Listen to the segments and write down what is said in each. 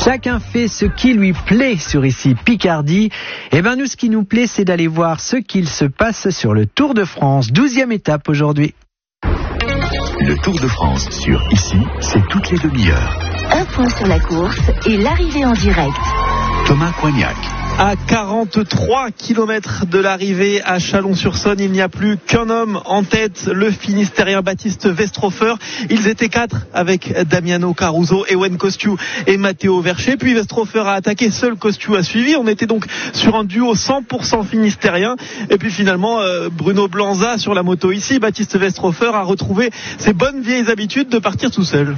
Chacun fait ce qui lui plaît sur Ici Picardie. Et nous, ce qui nous plaît, c'est d'aller voir ce qu'il se passe sur le Tour de France. 12e étape aujourd'hui. Le Tour de France sur Ici, c'est toutes les demi-heures. Un point sur la course et l'arrivée en direct. Thomas Coignac. À 43 km de l'arrivée à Chalon-sur-Saône, il n'y a plus qu'un homme en tête, le Finistérien Baptiste Westrofer. Ils étaient 4 avec Damiano Caruso, Ewen Cosciu et Matteo Verchet. Puis Westrofer a attaqué, seul Cosciu a suivi. On était donc sur un duo 100% finistérien. Et puis finalement, Bruno Blanza sur la moto ici. Baptiste Westrofer a retrouvé ses bonnes vieilles habitudes de partir tout seul.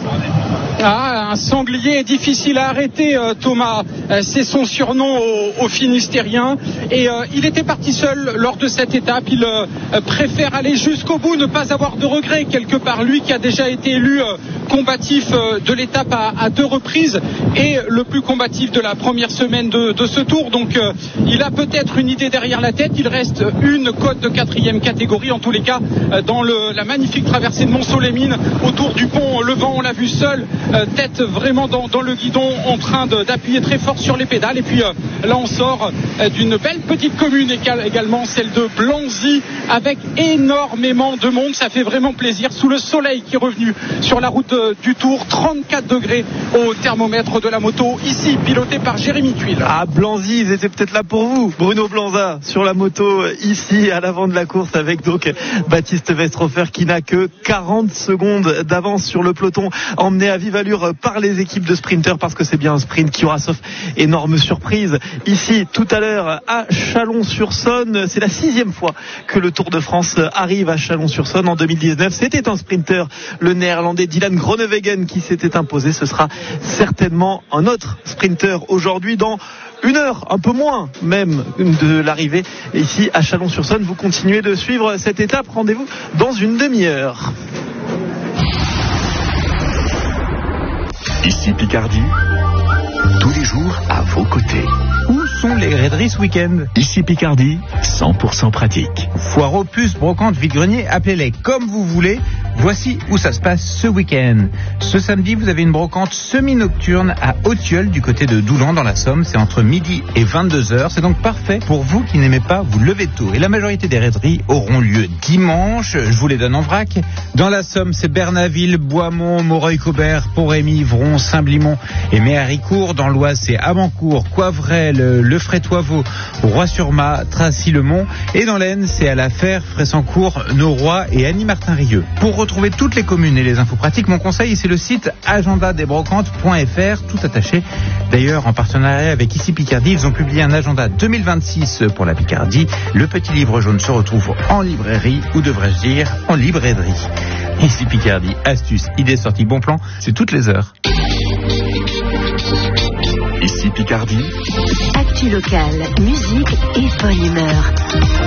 Un sanglier difficile à arrêter, Thomas. C'est son surnom au Finistérien. Et il était parti seul lors de cette étape. Il préfère aller jusqu'au bout, ne pas avoir de regrets quelque part. Lui qui a déjà été élu combatif de l'étape à 2 reprises et le plus combatif de la première semaine de ce tour. Donc il a peut-être une idée derrière la tête. Il reste une côte de 4e catégorie, en tous les cas, dans la magnifique traversée de Mont-Solémine autour du pont Levant. On l'a vu seul, tête vraiment dans le guidon, en train d'appuyer très fort sur les pédales. Et puis là on sort d'une belle petite commune également, celle de Blanzy, avec énormément de monde. Ça fait vraiment plaisir sous le soleil qui est revenu sur la route du Tour. 34 degrés au thermomètre de la moto, ici piloté par Jérémy Tuile. À Blanzy, ils étaient peut-être là pour vous. Bruno Blanza sur la moto ici à l'avant de la course, avec donc Baptiste Westrofer qui n'a que 40 secondes d'avance sur le peloton, emmené à vive allure par les équipes de sprinteurs, parce que c'est bien un sprint qui aura, sauf énorme surprise, ici tout à l'heure à Chalon-sur-Saône. C'est la 6e fois que le Tour de France arrive à Chalon-sur-Saône. En 2019, c'était un sprinter, le néerlandais Dylan Groenewegen, qui s'était imposé. Ce sera certainement un autre sprinter aujourd'hui, dans 1 heure, un peu moins même de l'arrivée ici à Chalon-sur-Saône. Vous continuez de suivre cette étape. Rendez-vous dans une demi-heure. Ici Picardie, tous les jours à vos côtés. Où sont les raideries ce week-end? Ici Picardie, 100% pratique. Foire aux puces, brocante, vide-grenier, appelez-les comme vous voulez. Voici où ça se passe ce week-end. Ce samedi, vous avez une brocante semi-nocturne à Autilleul, du côté de Doulan dans la Somme. C'est entre midi et 22h. C'est donc parfait pour vous qui n'aimez pas vous lever tôt. Et la majorité des raideries auront lieu dimanche. Je vous les donne en vrac. Dans la Somme, c'est Bernaville, Boismont, Moreuil-Cobert, Pont-Rémy, Vron, Saint-Blimont et Méharicourt. Dans l'Oise, c'est Abancourt, Coivrel, Le Frétoivaux, Roy-sur-Ma, Tracy-le-Mont. Et dans l'Aisne, c'est à La Fère, Fressancourt, Noroy et Annie-Martin-Rieux. Pour retrouver toutes les communes et les infos pratiques, mon conseil, c'est le site agendadesbrocantes.fr, tout attaché. D'ailleurs, en partenariat avec Ici Picardie, ils ont publié un agenda 2026 pour la Picardie. Le petit livre jaune se retrouve en librairie, ou devrais-je dire, en librairie. Ici Picardie, astuces, idées, sorties, bons plans, c'est toutes les heures. Ici Picardie. Actu locale, musique et bonne humeur.